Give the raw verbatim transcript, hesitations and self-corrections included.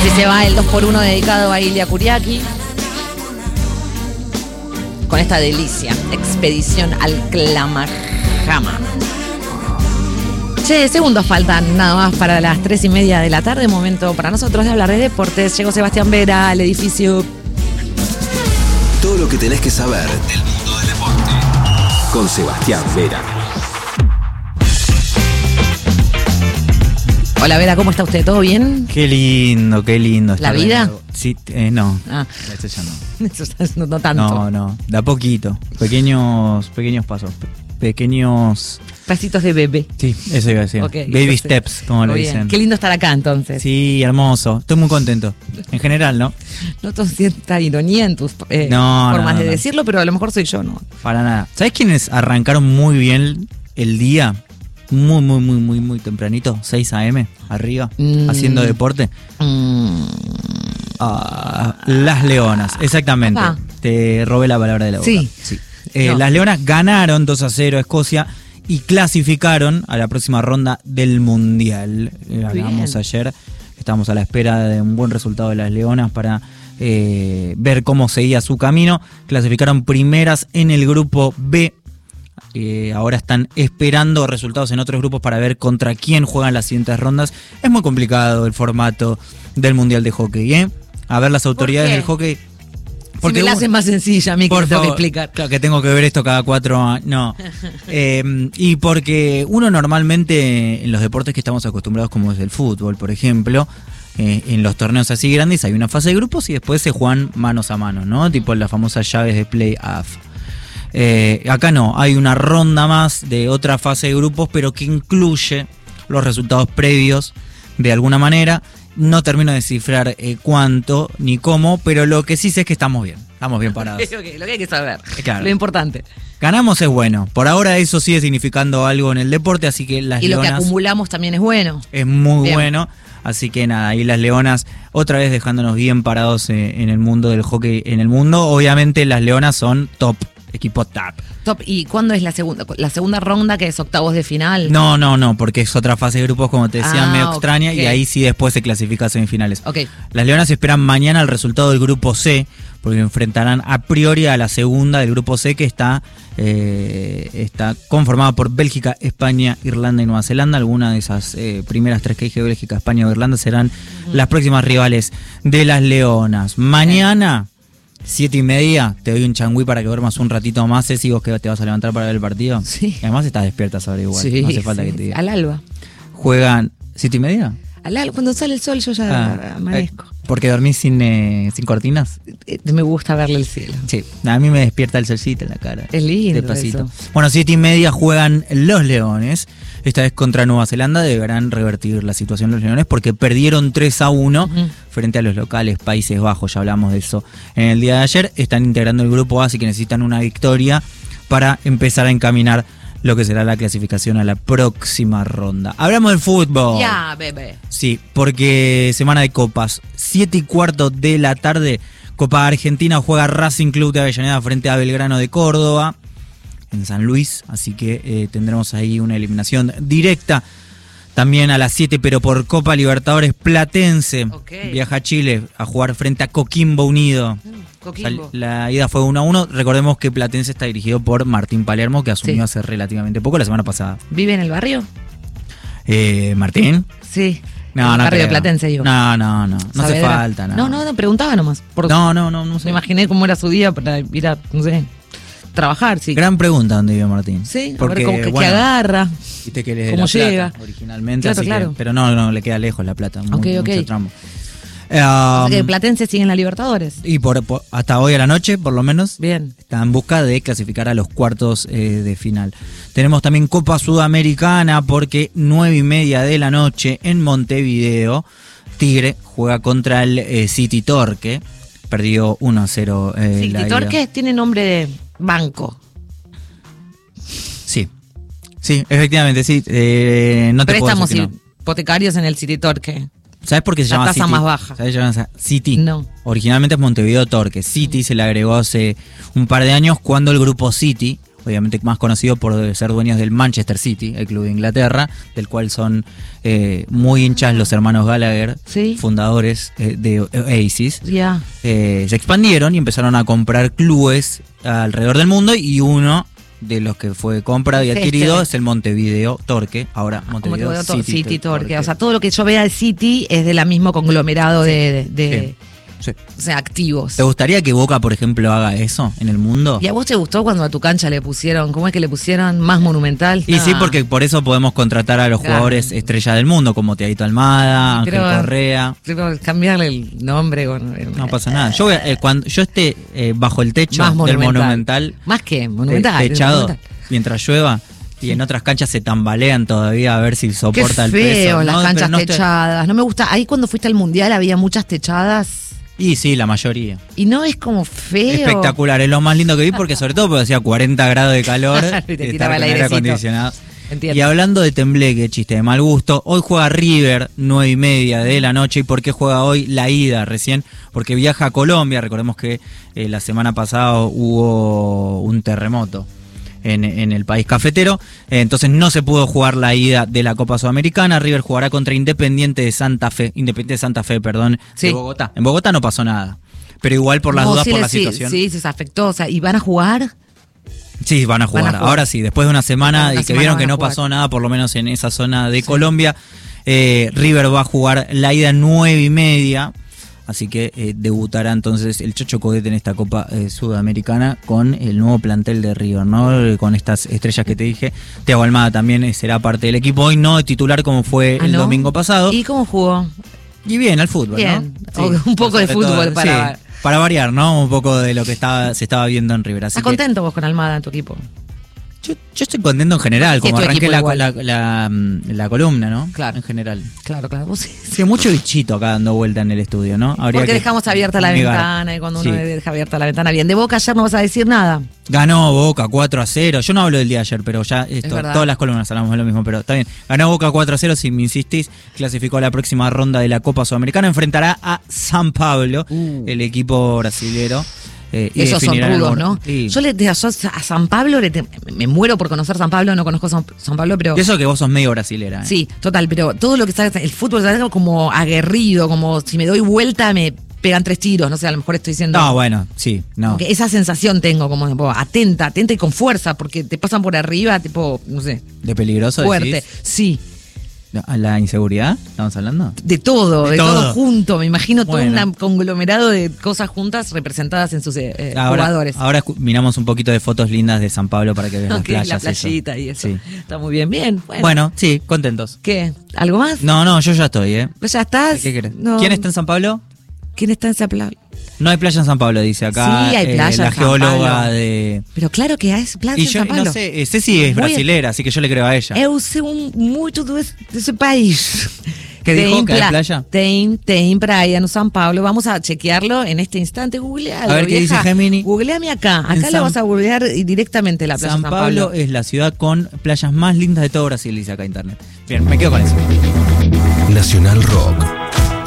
Así se va el dos por uno dedicado a Ilia Kuriaki. Con esta delicia, Expedición al Clamajama. Che, segundos faltan nada más para las tres y media de la tarde. Momento para nosotros de hablar de deportes. Llegó Sebastián Vera al edificio. Todo lo que tenés que saber del mundo del deporte. Con Sebastián Vera. Hola Vera, ¿cómo está usted? ¿Todo bien? Qué lindo, qué lindo. ¿La vida? Sí, eh, no. Ah. Eso ya no. Eso ya no, no tanto. No, no. De a poquito. Pequeños, pequeños pasos. Pequeños. Pasitos de bebé. Sí, eso iba a decir. Okay, Baby entonces, steps, como lo dicen. Qué lindo estar acá entonces. Sí, hermoso. Estoy muy contento. En general, ¿no? Noto cierta ironía en tus eh, no, formas no, no, de no. decirlo, pero a lo mejor soy yo, ¿no? Para nada. ¿Sabes quiénes arrancaron muy bien el día? Muy, muy, muy, muy, muy tempranito. seis a.m. arriba, mm. haciendo deporte. Mm. Ah, las Leonas, exactamente. Ah. Te robé la palabra de la boca. Sí. sí. Eh, No. Las Leonas ganaron dos a cero a Escocia y clasificaron a la próxima ronda del Mundial. Ganamos ayer. Estamos a la espera de un buen resultado de las Leonas para eh, ver cómo seguía su camino. Clasificaron primeras en el grupo B. Eh, ahora están esperando resultados en otros grupos para ver contra quién juegan las siguientes rondas. Es muy complicado el formato del Mundial de Hockey, ¿eh? A ver las autoridades del hockey. Porque si me la hacen más sencilla a mí que por tengo que favor, explicar. Claro, que tengo que ver esto cada cuatro años. No. eh, y porque uno normalmente en los deportes que estamos acostumbrados, como es el fútbol, por ejemplo, eh, en los torneos así grandes hay una fase de grupos y después se juegan manos a mano, ¿no? Tipo las famosas llaves de play-off. Eh, acá no, hay una ronda más de otra fase de grupos, pero que incluye los resultados previos de alguna manera. No termino de descifrar eh, cuánto ni cómo, pero lo que sí sé es que estamos bien, estamos bien parados. Okay, lo que hay que saber, claro. Lo importante. Ganamos es bueno, por ahora eso sigue significando algo en el deporte, así que las y Leonas... Y lo que acumulamos también es bueno. Es muy bien. bueno, así que nada, ahí las Leonas otra vez dejándonos bien parados eh, en el mundo del hockey en el mundo. Obviamente las Leonas son top. Equipo top. Top. ¿Y cuándo es la segunda la segunda ronda, que es octavos de final? No, no, no, porque es otra fase de grupos, como te decía, ah, medio extraña, okay. Y ahí sí después se clasifica a semifinales. Okay. Las Leonas esperan mañana el resultado del grupo C, porque enfrentarán a priori a la segunda del grupo C, que está, eh, está conformada por Bélgica, España, Irlanda y Nueva Zelanda. Algunas de esas eh, primeras tres que dije, Bélgica, España o Irlanda, serán uh-huh. las próximas rivales de las Leonas. Mañana... Siete y media, te doy un changüí para que duermas un ratito más, Ceci, vos que te vas a levantar para ver el partido. Sí. Además estás despierta ahora igual, sí, no hace falta sí. que te diga. Al alba. Juegan, ¿siete y media? Al alba, cuando sale el sol yo ya ah, amanezco. Eh, ¿Porque dormís sin, eh, sin cortinas? Eh, me gusta verle el cielo. Sí, a mí me despierta el solcito en la cara. Es lindo despacito. eso. Bueno, siete y media juegan los Leones, esta vez contra Nueva Zelanda. Deberán revertir la situación los Leones porque perdieron tres a uno uh-huh. frente a los locales Países Bajos. Ya hablamos de eso en el día de ayer. Están integrando el grupo A, así que necesitan una victoria para empezar a encaminar lo que será la clasificación a la próxima ronda. Hablamos del fútbol. Ya, yeah, bebé. Sí, porque semana de copas. Siete y cuarto de la tarde, Copa Argentina, juega Racing Club de Avellaneda frente a Belgrano de Córdoba en San Luis, así que eh, tendremos ahí una eliminación directa. También a las siete, pero por Copa Libertadores, Platense okay. viaja a Chile a jugar frente a Coquimbo Unido. Mm, Coquimbo. La ida fue uno a uno. Recordemos que Platense está dirigido por Martín Palermo, que asumió sí. hace relativamente poco, la semana pasada. ¿Vive en el barrio? Eh, ¿Martín? Sí. No, en el no barrio creo. de Platense, yo. No, no, no. No hace falta, no. No, no, no, preguntaba nomás. Por... No, no, no, no sé. Me imaginé cómo era su día para ir a, no sé, trabajar, sí. Gran pregunta dónde vive Martín. Sí, porque, a ver cómo que, bueno, que agarra. Viste que él es de cómo La Plata, llega. originalmente, claro, así claro. Que, pero no, no, le queda lejos La Plata. Muy, okay, okay. Mucho tramo. Um, o sea que Platense sigue en la Libertadores. Y por, por hasta hoy a la noche, por lo menos, bien, está en busca de clasificar a los cuartos eh, de final. Tenemos también Copa Sudamericana, porque nueve y media de la noche en Montevideo, Tigre juega contra el eh, City Torque. Perdió uno a cero. Eh, City Torque tiene nombre de banco. Sí, sí, efectivamente, sí. Eh, no te Préstamos puedo decir que no. Hipotecarios en el City Torque. ¿Sabes por qué se la llama tasa City? más baja. ¿Sabes? Se llama City. No. Originalmente es Montevideo Torque. City mm. se le agregó hace un par de años cuando el grupo City, obviamente más conocido por ser dueños del Manchester City, el club de Inglaterra, del cual son eh, muy hinchas los hermanos Gallagher, ¿Sí? fundadores eh, de Oasis. Ya. Eh, se expandieron y empezaron a comprar clubes alrededor del mundo, y uno de los que fue comprado y Este. adquirido es el Montevideo Torque, ahora Montevideo Como te digo, City, City Torque. O sea, todo lo que yo vea de City es de la mismo conglomerado de, de, de- Sí. o sea, activos. ¿Te gustaría que Boca, por ejemplo, haga eso en el mundo? ¿Y a vos te gustó cuando a tu cancha le pusieron, cómo es que le pusieron más monumental? Y Ah. sí, porque por eso podemos contratar a los Claro. jugadores estrella del mundo, como Tiaguito Almada, Ángel Pero- Correa. Creo que cambiarle el nombre. Con, No pasa nada. Yo voy a- eh, cuando yo esté eh, bajo el techo Más del monumental. Monumental, Más que eh, monumental. techado, monumental. mientras llueva, y en otras canchas se tambalean todavía a ver si Qué soporta el feo peso. las No, canchas pero no estoy- techadas. No me gusta. Ahí cuando fuiste al mundial había muchas techadas. Y sí, la mayoría. Y no es como feo. Espectacular, es lo más lindo que vi, porque sobre todo porque hacía cuarenta grados de calor Y te y tiraba estar el con aire airecito. acondicionado. Entiendo. Y hablando de tembleque, chiste de mal gusto, hoy juega River, nueve y media de la noche. ¿Y por qué juega hoy? La ida recién, porque viaja a Colombia. Recordemos que eh, la semana pasada hubo un terremoto en, en el país cafetero, eh, entonces no se pudo jugar la ida de la Copa Sudamericana. River jugará contra Independiente de Santa Fe, Independiente de Santa Fe, perdón, Sí. de Bogotá. En Bogotá no pasó nada, pero igual por las No, dudas, sí, por la sí, situación. Sí, sí, se afectó. O sea, ¿y van a jugar? Sí, van a jugar. Van a jugar. Ahora sí, después de una semana Una y que semana vieron van que a no jugar. pasó nada, por lo menos en esa zona de Colombia, eh, River va a jugar la ida nueve y media. Así que eh, debutará entonces el Chocho Codete en esta Copa eh, Sudamericana con el nuevo plantel de River, ¿no? Eh, Con estas estrellas que te dije. Thiago Almada también eh, será parte del equipo. Hoy no de titular como fue Ah, el ¿no? domingo pasado. ¿Y cómo jugó? Y bien, al fútbol, Bien. ¿no? O un poco de sobre fútbol para- sí, para variar, ¿no? Un poco de lo que estaba, se estaba viendo en River. Así ¿Estás que contento vos con Almada en tu equipo? yo, yo estoy contento en general, Sí, como tu arranqué equipo la, igual. la, la, mm, la columna, ¿no? Claro. En general. Claro, claro. Vos sí. Sí, mucho bichito acá dando vuelta en el estudio, ¿no? Habría Porque que dejamos abierta la negar. ventana y cuando uno Sí. deja abierta la ventana bien. De Boca ayer no vas a decir nada. Ganó Boca cuatro a cero. Yo no hablo del día de ayer, pero ya esto, verdad. todas las columnas hablamos de lo mismo, pero está bien. Ganó Boca cuatro a cero, si me insistís. Clasificó a la próxima ronda de la Copa Sudamericana. Enfrentará a San Pablo, Uh. el equipo brasilero. eh, y Esos son definirá el rudos, bor- ¿no? Sí. Yo, le, yo a San Pablo le te- me muero por conocer San Pablo, no conozco San, San Pablo, pero... Y eso que vos sos medio brasilera. ¿eh? Sí, total, pero todo lo que está, el fútbol es algo como aguerrido, como si me doy vuelta me pegan tres tiros, no sé, a lo mejor estoy diciendo... No, bueno, sí, no. Porque esa sensación tengo, como tipo, atenta, atenta y con fuerza, porque te pasan por arriba, tipo, no sé, ¿De peligroso fuerte. decís? Sí, ¿A la inseguridad? ¿Estamos hablando? de todo, De de, todo. todo. junto. Me imagino Bueno. todo un conglomerado de cosas juntas representadas en sus eh, eh, Ahora, jugadores. ahora escu- miramos un poquito de fotos lindas de San Pablo para que veas las Ok, playas. la eso. playita y eso. Sí. Está muy bien, bien. Bueno, Bueno, sí, contentos. ¿qué? ¿Algo más? No, no, yo ya estoy, ¿eh? ¿Pues ya estás? ¿Qué querés? No. ¿Quién está en San Pablo? ¿Quién está en esa playa? No hay playa en San Pablo, dice acá. Sí, hay eh, playa la en San geóloga Pablo. de. Pero claro que hay playa Y en yo San Pablo. no sé, eh, Ceci es Muy- brasilera, así que yo le creo a ella. Eu sei um, muito do, desse país. ¿Qué dijo? Tem ¿Que hay pla- playa? Tem, tem praia no San Pablo. Vamos a chequearlo en este instante. Googlealo, A ver qué vieja. dice Gemini. Googleame acá. Acá En le San- vas a googlear directamente la playa San San Pablo Pablo. es la ciudad con playas más lindas de todo Brasil, dice acá internet. Bien, me quedo con eso. Nacional Rock.